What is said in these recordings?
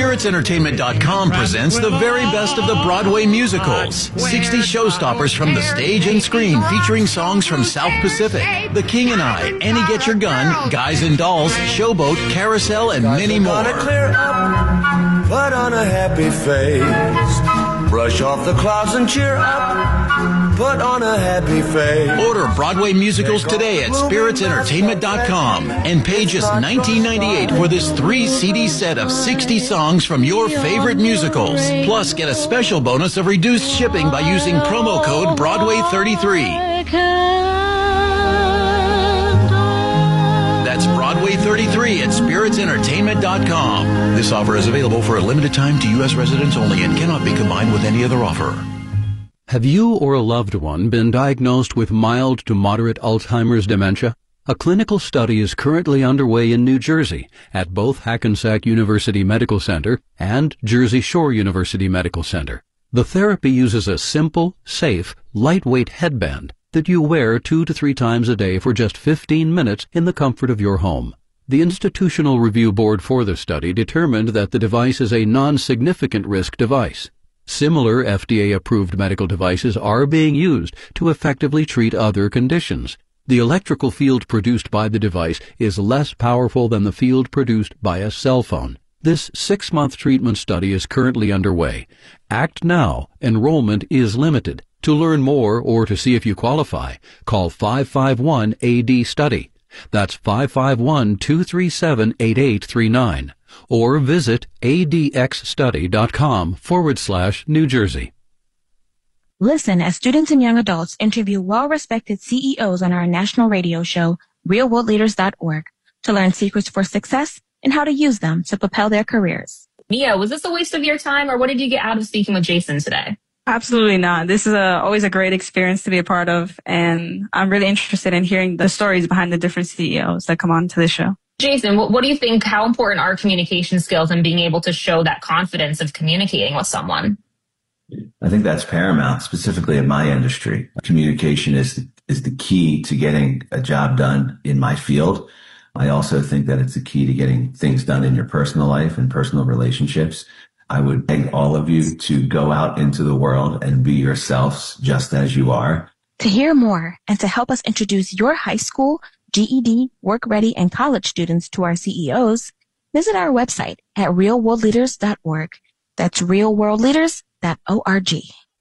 SpiritsEntertainment.com presents the very best of the Broadway musicals. 60 showstoppers from the stage and screen featuring songs from South Pacific, The King and I, Annie Get Your Gun, Guys and Dolls, Showboat, Carousel, and many more. Clear up, put on a happy face, brush off the clouds and cheer up, put on a happy face. Order Broadway musicals today at SpiritsEntertainment.com and pay just $19.98 for this 3-CD set of 60 songs from your favorite musicals. Plus, get a special bonus of reduced shipping by using promo code Broadway33. That's Broadway 33 at SpiritsEntertainment.com. This offer is available for a limited time to U.S. residents only and cannot be combined with any other offer. Have you or a loved one been diagnosed with mild to moderate Alzheimer's dementia? A clinical study is currently underway in New Jersey at both Hackensack University Medical Center and Jersey Shore University Medical Center. The therapy uses a simple, safe, lightweight headband that you wear 2 to 3 times a day for just 15 minutes in the comfort of your home. The Institutional Review Board for the study determined that the device is a non-significant risk device. Similar FDA-approved medical devices are being used to effectively treat other conditions. The electrical field produced by the device is less powerful than the field produced by a cell phone. This 6-month treatment study is currently underway. Act now. Enrollment is limited. To learn more or to see if you qualify, call 551-AD-STUDY. That's 551-237-8839. Or visit adxstudy.com/New Jersey. Listen as students and young adults interview well-respected CEOs on our national radio show, realworldleaders.org, to learn secrets for success and how to use them to propel their careers. Mia, was this a waste of your time, or what did you get out of speaking with Jason today? Absolutely not. This is always a great experience to be a part of, and I'm really interested in hearing the stories behind the different CEOs that come on to the show. Jason, what do you think, how important are communication skills and being able to show that confidence of communicating with someone? I think that's paramount, specifically in my industry. Communication is the key to getting a job done in my field. I also think that it's the key to getting things done in your personal life and personal relationships. I would beg all of you to go out into the world and be yourselves just as you are. To hear more and to help us introduce your high school, GED, work-ready, and college students to our CEOs, visit our website at realworldleaders.org. That's realworldleaders.org.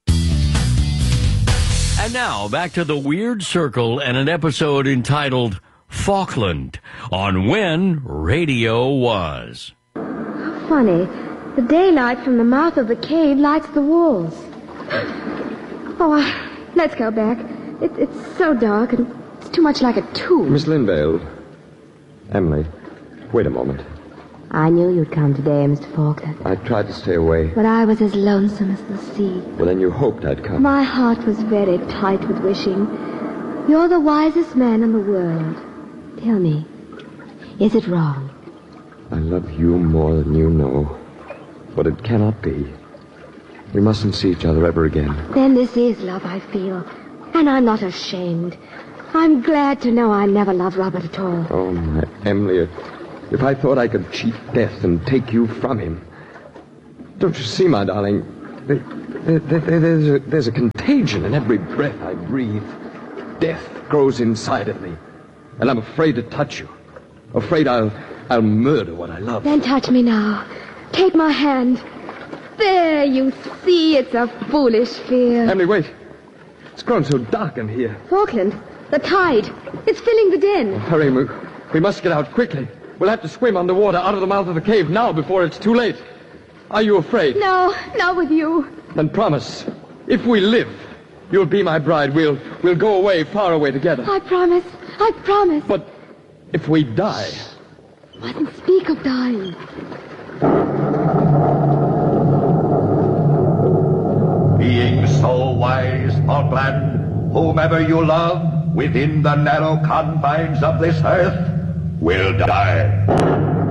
And now, back to the Weird Circle and an episode entitled Falkland on When Radio Was. How funny. The daylight from the mouth of the cave lights the walls. Oh, let's go back. It's so dark and it's too much like a tomb. Miss Linvale. Emily, wait a moment. I knew you'd come today, Mr. Falkland. I tried to stay away. But I was as lonesome as the sea. Well, then you hoped I'd come. My heart was very tight with wishing. You're the wisest man in the world. Tell me, is it wrong? I love you more than you know. But it cannot be. We mustn't see each other ever again. Then this is love I feel. And I'm not ashamed. I'm glad to know I never loved Robert at all. Oh, my Emily, if I thought I could cheat death and take you from him. Don't you see, my darling? There's a contagion in every breath I breathe. Death grows inside of me. And I'm afraid to touch you. Afraid I'll murder what I love. Then touch me now. Take my hand. There, you see, it's a foolish fear. Emily, wait. It's grown so dark in here. Falkland, the tide. It's filling the den. Oh, hurry, we must get out quickly. We'll have to swim underwater out of the mouth of the cave now before it's too late. Are you afraid? No, not with you. Then promise, if we live, you'll be my bride. We'll go away, far away together. I promise. I promise. But if we die... Mustn't speak of dying. Being so wise, Falkland, whomever you love within the narrow confines of this earth will die.